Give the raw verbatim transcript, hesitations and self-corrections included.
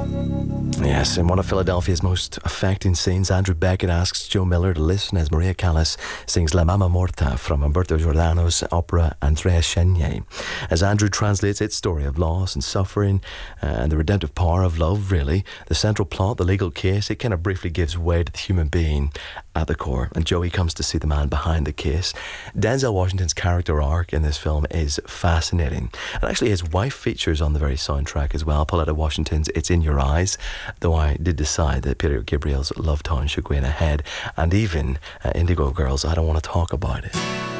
Yes, in one of Philadelphia's most affecting scenes, Andrew Beckett asks Joe Miller to listen as Maria Callas sings La Mamma Morta from Umberto Giordano's opera Andrea Chenier. As Andrew translates its story of loss and suffering uh, and the redemptive power of love, really, the central plot, the legal case, it kind of briefly gives way to the human being at the core, and Joey comes to see the man behind the case. Denzel Washington's character arc in this film is fascinating, and actually his wife features on the very soundtrack as well. Pauletta Washington's It's in Your Eyes, though I did decide that Peter Gabriel's Love Town should go in ahead, and even uh, Indigo Girls, I Don't Want to Talk About It.